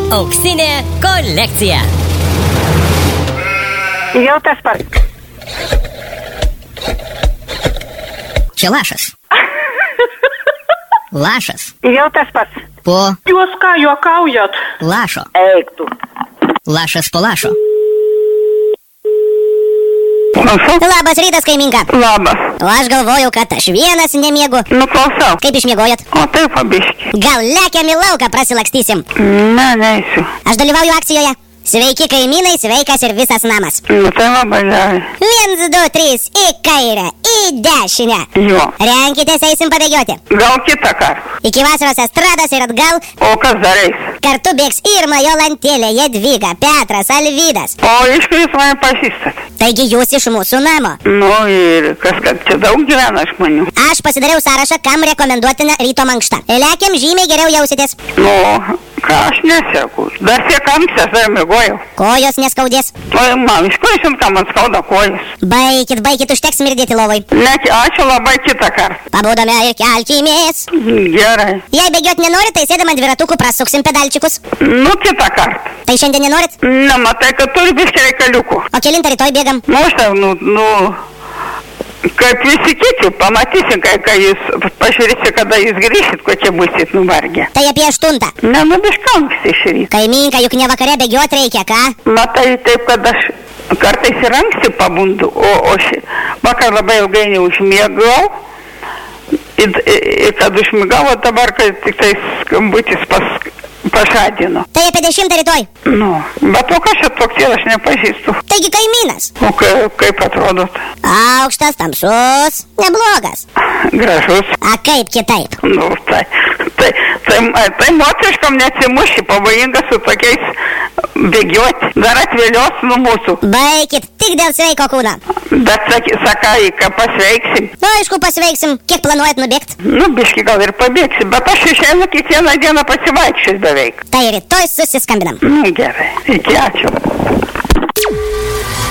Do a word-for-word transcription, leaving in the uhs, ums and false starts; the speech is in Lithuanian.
Auksinė kolekcija. Jau tas pats. Čia lašas. Lašas. Jau tas pats. Po Jūs ką, juokaujat? lašo. Eik tu. Lašas po lašo. Labas rytas, kaiminka. Labas. O aš galvojau, kad aš vienas nemiegu. Nu, klausau. Kaip išmiegojat? O taip, pabiški. Gal lekiam į lauką prasilakstysim? Ne, neįsiu. Aš dalyvauju akcijoje. Sveiki kaimynai, sveikas ir visas namas. Nu, tai labai gerai. Viens, du, trys, į kairę, į dešinę. Jo. Renkitės, eisim pabėgioti. Gal kitą kartą. Iki vasaros estrados ir atgal. O kas dar eis? Kartu bėgs Irma, Jolantėlė, Jadvyga, Petras, Alvydas. O iš kur jūs mane pažįstat? Taigi jūs iš mūsų namo. Nu, ir kas, kad čia daug gyvena žmonių. Aš pasidariau sąrašą, kam rekomenduotina ryto mankšta. Lekiam, žymiai geriau jausitės. Nu, ką aš neseku. Dar tiek amsės, dar mėgojau. Kojos neskaudės. O, man, iš kur žinot, ką man skauda kojas? Baikit, baikit, užteks smirdėti lovai. Ne, ačiū labai kitą kartą. Pabūdome ir kelkimės. Gerai. Jei bėgiot nenorit, tai sėdam ant dviratukų, prasuksim pedalčiukus. Nu, kitą kartą. Tai šiandien nenorit? Ne, matai, kad turi biškį reikaliukų. O kelintą rytoj bėgam? Nu, aš tai, nu, nu, kaip visi kiti, pamatysim, kai, kai jūs pažiūrėsite, kada jūs grįšit, kokie busit nuvargę. Tai apie aštuntą. Ne, nu, biškį anksti iš ryto. Kaiminka, juk ne vakare bėgiot reikia, ką? Matai, taip, kad aš kartais ir anksti pabundu, o, o ši, vakar labai ilgai neužmiegau. Ir, ir kad užmigau, dabar, kai tik tai skambutis pas, pažadino. Tai apie dešimtą rytoj. Nu, bet o kas čia toks ir aš nepažįstu. Taigi kaimynas. O kaip, kaip atrodot? Aukštas, tamsus, neblogas. Gražus. A kaip kitaip? Nu, tai, tai, tai, tai moteriškam neatsimuši, pavojinga su tokiais bėgioti. Dar atvėlios nuo mūsų. Baikit, tik dėl sveiko kūno. Bet sakai, sakai, kad pasveiksim. Nu, aišku, pasveiksim. Kiek planuojat nubėgti? Nu, biški gal ir pabėgsim, bet aš išeinu kiekvieną dieną pasivaikščius beveik. Tai rytoj susiskambinam. Nu, gerai. Iki, ačiū.